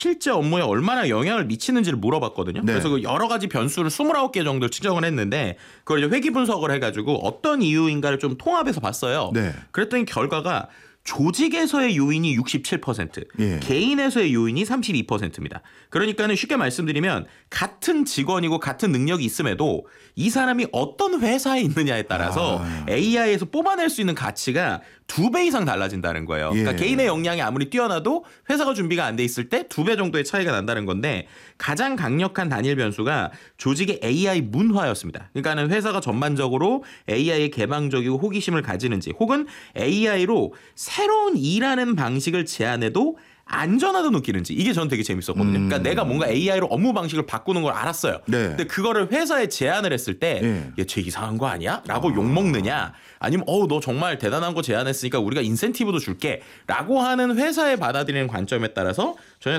실제 업무에 얼마나 영향을 미치는지를 물어봤거든요. 네. 그래서 그 여러 가지 변수를 29개 정도를 측정을 했는데 그걸 이제 회귀 분석을 해가지고 어떤 이유인가를 좀 통합해서 봤어요. 네. 그랬더니 결과가 조직에서의 요인이 67%, 예. 개인에서의 요인이 32%입니다. 그러니까는 쉽게 말씀드리면 같은 직원이고 같은 능력이 있음에도 이 사람이 어떤 회사에 있느냐에 따라서 AI에서 뽑아낼 수 있는 가치가 2배 이상 달라진다는 거예요. 그러니까 예. 개인의 역량이 아무리 뛰어나도 회사가 준비가 안 돼 있을 때 2배 정도의 차이가 난다는 건데 가장 강력한 단일 변수가 조직의 AI 문화였습니다. 그러니까는 회사가 전반적으로 AI에 개방적이고 호기심을 가지는지 혹은 AI로 새로운 일하는 방식을 제안해도 안전하다 느끼는지 이게 저는 되게 재밌었거든요. 그러니까 내가 뭔가 AI로 업무 방식을 바꾸는 걸 알았어요. 네. 근데 그거를 회사에 제안을 했을 때 예. 야, 쟤 이상한 거 아니야? 라고 욕먹느냐 아니면 너 정말 대단한 거 제안했으니까 우리가 인센티브도 줄게 라고 하는 회사에 받아들이는 관점에 따라서 전혀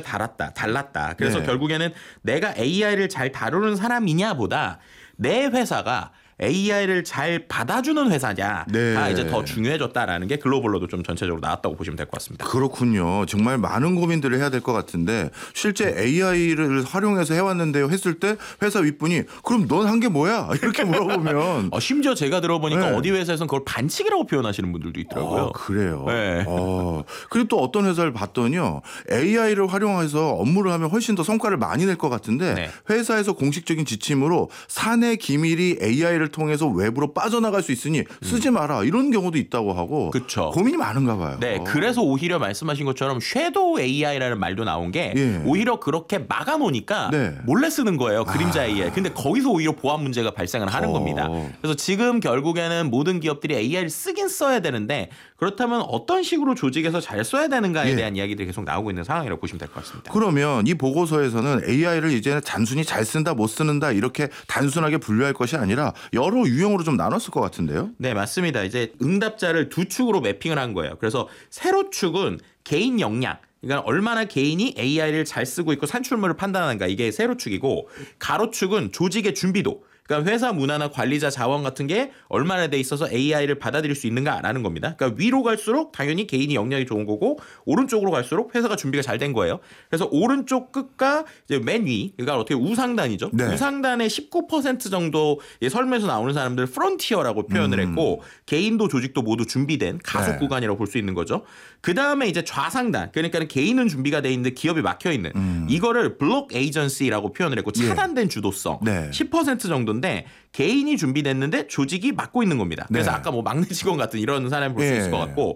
달랐다. 그래서 네. 결국에는 내가 AI를 잘 다루는 사람이냐 보다 내 회사가 AI를 잘 받아주는 회사냐 네. 다 이제 더 중요해졌다라는 게 글로벌로도 좀 전체적으로 나왔다고 보시면 될 것 같습니다. 그렇군요. 정말 많은 고민들을 해야 될 것 같은데 실제 AI를 활용해서 해왔는데요 했을 때 회사 윗분이 그럼 넌 한 게 뭐야? 이렇게 물어보면 심지어 제가 들어보니까 네. 어디 회사에서는 그걸 반칙이라고 표현하시는 분들도 있더라고요. 그래요. 네. 그리고 또 어떤 회사를 봤더니요. AI를 활용해서 업무를 하면 훨씬 더 성과를 많이 낼 것 같은데 네. 회사에서 공식적인 지침으로 사내 기밀이 AI를 통해서 외부로 빠져나갈 수 있으니 쓰지 마라 이런 경우도 있다고 하고 그쵸. 고민이 많은가 봐요. 네, 그래서 오히려 말씀하신 것처럼 섀도우 AI라는 말도 나온 게 예. 오히려 그렇게 막아놓으니까 네. 몰래 쓰는 거예요. 그림자 AI. 근데 거기서 오히려 보안 문제가 발생을 하는 겁니다. 그래서 지금 결국에는 모든 기업들이 AI를 쓰긴 써야 되는데 그렇다면 어떤 식으로 조직에서 잘 써야 되는가에 예. 대한 이야기들이 계속 나오고 있는 상황이라고 보시면 될 것 같습니다. 그러면 이 보고서에서는 AI를 이제는 단순히 잘 쓴다 못 쓰는다 이렇게 단순하게 분류할 것이 아니라 여러 유형으로 좀 나눴을 것 같은데요. 네, 맞습니다. 이제 응답자를 두 축으로 매핑을 한 거예요. 그래서 세로 축은 개인 역량, 그러니까 얼마나 개인이 AI를 잘 쓰고 있고 산출물을 판단하는가 이게 세로축이고 가로축은 조직의 준비도. 그러니까 회사 문화나 관리자 자원 같은 게 얼마나 돼 있어서 AI를 받아들일 수 있는가라는 겁니다. 그러니까 위로 갈수록 당연히 개인이 역량이 좋은 거고 오른쪽으로 갈수록 회사가 준비가 잘 된 거예요. 그래서 오른쪽 끝과 이제 맨 위, 그러니까 어떻게 우상단이죠. 네. 우상단의 19% 정도 설명에서 나오는 사람들 프론티어라고 표현을 했고 개인도 조직도 모두 준비된 가속 네. 구간이라고 볼 수 있는 거죠. 그 다음에 이제 좌상단, 그러니까 개인은 준비가 돼 있는데 기업이 막혀 있는 이거를 블록 에이전시라고 표현을 했고 차단된 주도성 네. 10% 정도인데 개인이 준비됐는데 조직이 막고 있는 겁니다. 그래서 네. 아까 뭐 막내 직원 같은 이런 사람을 볼 수 예. 있을 것 같고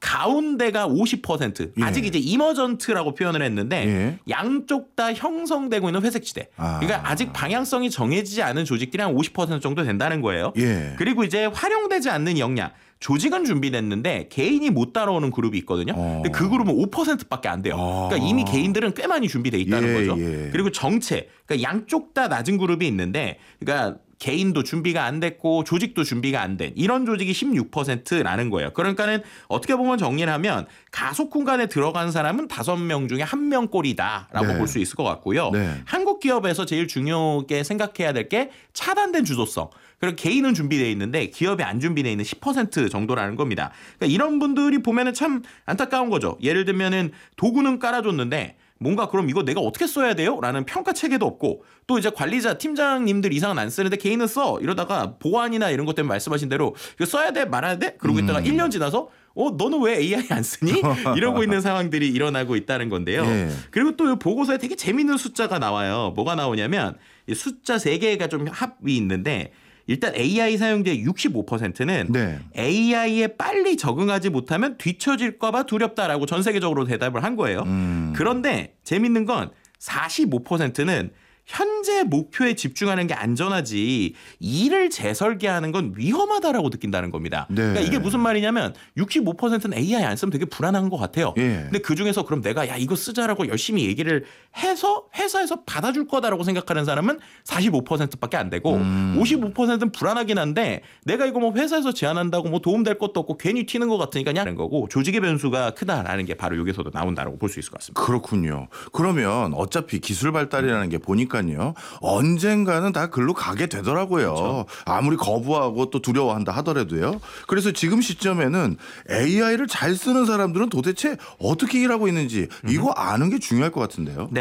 가운데가 50% 아직 이제 이머전트라고 표현을 했는데 양쪽 다 형성되고 있는 회색지대. 그러니까 아직 방향성이 정해지지 않은 조직들이 한 50% 정도 된다는 거예요. 예. 그리고 이제 활용되지 않는 역량. 조직은 준비됐는데 개인이 못 따라오는 그룹이 있거든요. 근데 그 그룹은 5%밖에 안 돼요. 그러니까 이미 개인들은 꽤 많이 준비돼 있다는 거죠. 그리고 정체. 그러니까 양쪽 다 낮은 그룹이 있는데 그러니까 개인도 준비가 안 됐고 조직도 준비가 안 된 이런 조직이 16%라는 거예요. 그러니까는 어떻게 보면 정리를 하면 가속 공간에 들어간 사람은 5명 중에 1명 꼴이다라고 네. 볼 수 있을 것 같고요. 네. 한국 기업에서 제일 중요하게 생각해야 될 게 차단된 주도성. 그리고 개인은 준비되어 있는데 기업이 안 준비되어 있는 10% 정도라는 겁니다. 그러니까 이런 분들이 보면은 참 안타까운 거죠. 예를 들면은 도구는 깔아줬는데 뭔가 그럼 이거 내가 어떻게 써야 돼요? 라는 평가 체계도 없고 또 이제 관리자 팀장님들 이상은 안 쓰는데 개인은 써 이러다가 보안이나 이런 것 때문에 말씀하신 대로 이거 써야 돼 말아야 돼? 그러고 있다가 1년 지나서 너는 왜 AI 안 쓰니? 이러고 있는 상황들이 일어나고 있다는 건데요. 예. 그리고 또 이 보고서에 되게 재밌는 숫자가 나와요. 뭐가 나오냐면 이 숫자 3개가 좀 합이 있는데 일단 AI 사용자의 65%는 네. AI에 빨리 적응하지 못하면 뒤처질까 봐 두렵다라고 전 세계적으로 대답을 한 거예요. 그런데 재밌는 건 45%는 현재 목표에 집중하는 게 안전하지 일을 재설계하는 건 위험하다라고 느낀다는 겁니다. 네. 그러니까 이게 무슨 말이냐면 65%는 AI 안 쓰면 되게 불안한 것 같아요. 예. 근데 그중에서 그럼 내가 야 이거 쓰자라고 열심히 얘기를 해서 회사에서 받아줄 거다라고 생각하는 사람은 45%밖에 안 되고 55%는 불안하긴 한데 내가 이거 뭐 회사에서 제안한다고 뭐 도움될 것도 없고 괜히 튀는 것 같으니까 하는 거고 조직의 변수가 크다라는 게 바로 여기서도 나온다라고 볼 수 있을 것 같습니다. 그렇군요. 그러면 어차피 기술 발달이라는 게 보니까 보니까요. 언젠가는 다 글로 가게 되더라고요. 그렇죠. 아무리 거부하고 또 두려워한다 하더라도요. 그래서 지금 시점에는 AI를 잘 쓰는 사람들은 도대체 어떻게 일하고 있는지 이거 아는 게 중요할 것 같은데요.